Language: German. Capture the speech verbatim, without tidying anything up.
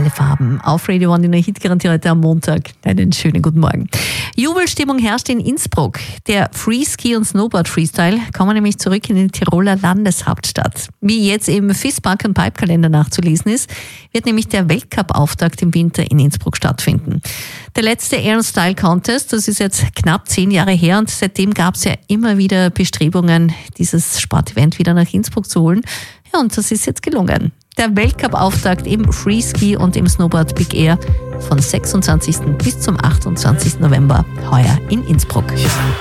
deine Farben. Auf Radio One in der Hitgarantie heute am Montag. Einen schönen guten Morgen. Jubelstimmung herrscht in Innsbruck. Der Freeski und Snowboard Freestyle kommen nämlich zurück in die Tiroler Landeshauptstadt. Wie jetzt im FIS-Park und Pipe-Kalender nachzulesen ist, wird nämlich der Weltcup-Auftakt im Winter in Innsbruck stattfinden. Der letzte Air Style Contest, das ist jetzt knapp zehn Jahre her und seitdem gab es ja immer wieder Bestrebungen, dieses Sportevent wieder nach Innsbruck zu holen. Ja, und das ist jetzt gelungen. Der Weltcup-Auftakt im Freeski und im Snowboard Big Air von sechsundzwanzigsten bis zum achtundzwanzigsten November heuer in Innsbruck.